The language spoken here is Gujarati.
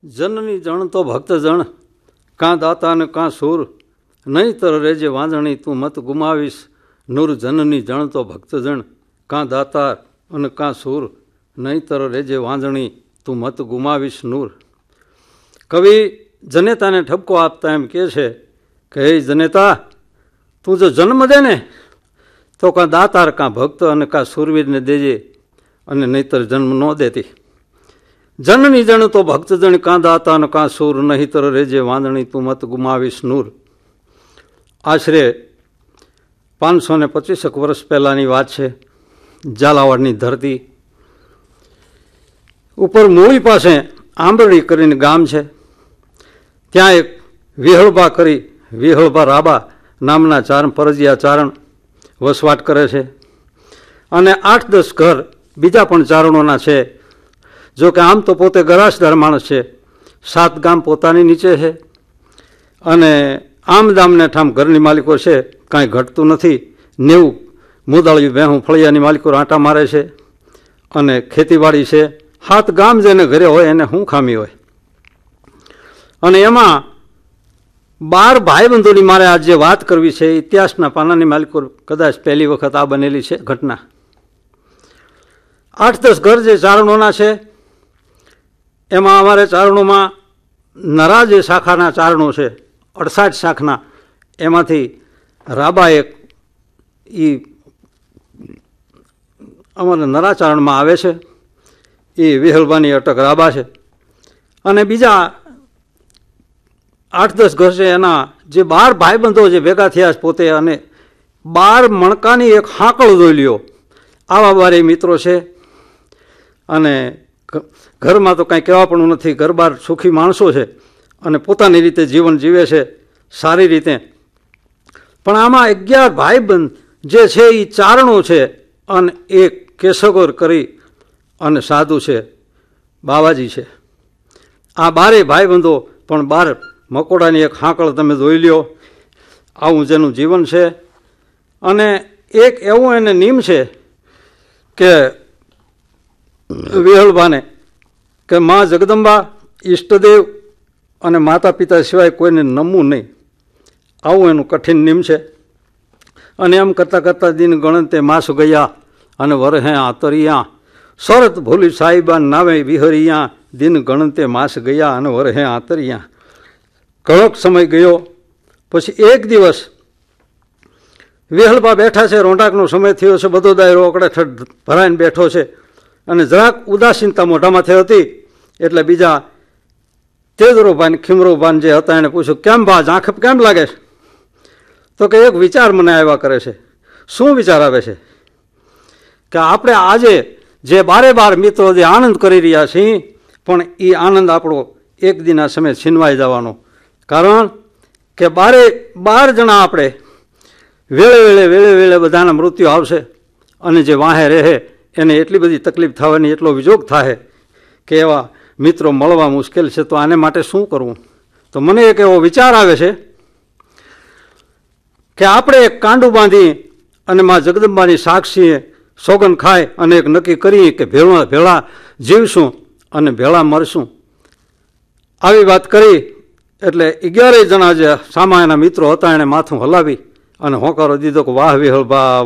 જનની જણ તો ભક્ત જણ, કાં દાતા ને કાં સૂર, નહીંતર રેજે વાંધણી તું મત ગુમાવીશ નૂર. જનની જણ તો ભક્ત જણ, કાં દાતા અને કાં સૂર, નહીંતર રેજે વાંધણી તું મત ગુમાવીશ નૂર. કવિ જનેતાને ઠપકો આપતા એમ કહે છે કે હે જનેતા, તું જો જન્મ દે ને તો કાં દાતાર કાં ભક્ત અને કાં સૂરવીરને દેજે, અને નહીંતર જન્મ ન દેતી. જનની જણ તો ભક્ત જણ, કાં દાતા અને કાં સૂર, નહીંતર રેજે વાંધણી તું મત ગુમાવીશ નૂર. આશરે 525 વર્ષ પહેલાંની વાત છે. ઝાલાવાડની ધરતી ઉપર મૂળી પાસે આંબરડી કરીને ગામ છે. ત્યાં એક વિહળબા રાબા નામના પરજીયા ચારણ વસવાટ કરે છે, અને 8-10 ઘર બીજા પણ ચારણોના છે. જો કે આમ તો પોતે ગરાસદાર માણસ છે. 7 ગામ પોતાની નીચે છે, અને આમ દામને ઠામ ઘરની માલિકો છે, કાંઈ ઘટતું નથી. 90 મુદાળિયું ભેહું ફળિયાની માલિકો આંટા મારે છે, અને ખેતીવાડી છે. 7 ગામ જેને ઘરે હોય એને શું ખામી હોય. અને એમાં 12 ભાઈબંધોની મારે આજ જે વાત કરવી છે, ઇતિહાસના પાનાની માલિકો કદાચ પહેલી વખત આ બનેલી છે ઘટના. 8-10 ઘર જે ચારણોના છે, એમાં અમારે ચારણોમાં નરા જે શાખાના ચારણો છે, 68 શાખના, એમાંથી રાબા એક એ અમારા નરા ચારણમાં આવે છે. એ વિહળબાની અટક રાબા છે. અને બીજા 8-10 ઘર છે, એના જે 12 ભાઈબંધો જે ભેગા થયા પોતે, અને 12 મણકાની એક હાંકળ જોઈ લ્યો, આવા 12 મિત્રો છે. અને ઘરમાં તો કાંઈ કહેવા પણ નથી. ઘર-બાર સુખી માણસો છે, અને પોતાની રીતે જીવન જીવે છે સારી રીતે. પણ આમાં 11 ભાઈબંધ જે છે એ ચારણો છે, અને એક કેશગોર કરી અને સાધુ છે, બાવાજી છે. આ 12 ભાઈબંધો પણ 12 મકોડાની એક હાંકળ તમે જોઈ લ્યો, આવું જેનું જીવન છે. અને એક એવું એને નિયમ છે કે વિહળબાને કે મા જગદંબા, ઈષ્ટદેવ અને માતા પિતા સિવાય કોઈને નમવું નહીં, આવું એનું કઠિન નિયમ છે. અને એમ કરતાં કરતાં દિન ગણતે માસ ગયા, અને વરહે આતરિયા, શરત ભૂલી સાહિબા નાવે વિહરિયા. દિન ગણતે માસ ગયા, અને વરહે આતરિયા. ઘણોક સમય ગયો. પછી એક દિવસ વિહળબા બેઠા છે, રોંઢાકનો સમય થયો છે, બધો દાયરો અકડેઠડ ભરાઈને બેઠો છે, અને જરાક ઉદાસીનતા મોઢામાંથી હતી. એટલે બીજા તેજરોભાઈ ખીમરોભાઈ જે હતા એને પૂછ્યું, કેમ બા આંખ કેમ લાગે છે? તો કે એક વિચાર મને આવ્યા કરે છે. શું વિચાર આવે છે? કે આપણે આજે જે 12 મિત્રો જે આનંદ કરી રહ્યા છીએ, પણ એ આનંદ આપણો એક દિના સમય છીનવાઈ જવાનો. કારણ કે 12 જણા આપણે વેળે બધાના મૃત્યુ આવશે, અને જે વાહે રહે એને એટલી બધી તકલીફ થવાની, એટલો વિજોગ થાય કે એવા મિત્રો મળવા મુશ્કેલ છે. તો આને માટે શું કરવું? તો મને એક એવો વિચાર આવે છે કે આપણે એક કાંડું બાંધી અને મા જગદંબાની સાક્ષીએ સોગન ખાય અને એક નક્કી કરીએ કે ભેળા જીવશું અને ભેળા મરશું. આવી વાત કરી એટલે 11 જણા જે સામાયના મિત્રો હતા, એણે માથું હલાવી અને હોંકારો દીધો કે વાહ વિહળબા,